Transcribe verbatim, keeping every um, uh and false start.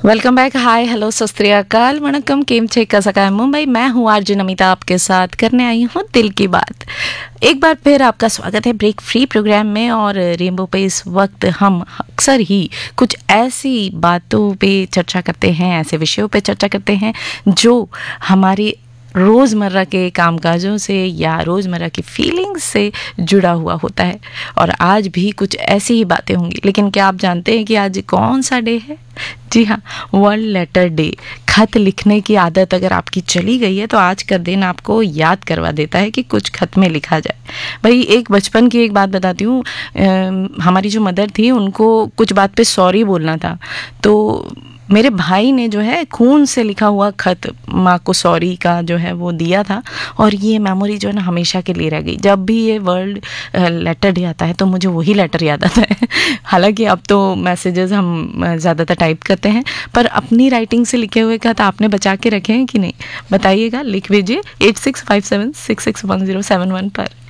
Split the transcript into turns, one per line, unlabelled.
Welcome back. Hi hello सत श्री अकाल वणक्कम केम छे कसा मुंबई। मैं हूँ आरजे नमिता, आपके साथ करने आई हूँ दिल की बात। एक बार फिर आपका स्वागत है ब्रेक फ्री प्रोग्राम में। और रेनबो पे इस वक्त हम अक्सर ही कुछ ऐसी बातों पे चर्चा करते हैं, ऐसे विषयों पे चर्चा करते हैं जो हमारी रोज़मर्रा के कामकाजों से या रोज़मर्रा की फीलिंग्स से जुड़ा हुआ होता है। और आज भी कुछ ऐसी ही बातें होंगी। लेकिन क्या आप जानते हैं कि आज कौन सा डे है? जी हाँ, वर्ल्ड लेटर डे। खत लिखने की आदत अगर आपकी चली गई है तो आज का दिन आपको याद करवा देता है कि कुछ खत में लिखा जाए। भाई एक बचपन की एक बात बताती हूँ। हमारी जो मदर थी उनको कुछ बात पे सॉरी बोलना था, तो मेरे भाई ने जो है खून से लिखा हुआ खत माँ को सॉरी का जो है वो दिया था। और ये मेमोरी जो है ना हमेशा के लिए रह गई। जब भी ये वर्ल्ड लेटर डे आता है तो मुझे वही लेटर याद आता है। हालांकि अब तो मैसेजेस हम ज़्यादातर टाइप करते हैं, पर अपनी राइटिंग से लिखे हुए खत आपने बचा के रखे हैं कि नहीं? बताइएगा, लिख भेजिए eight six five seven six six one zero seven one पर।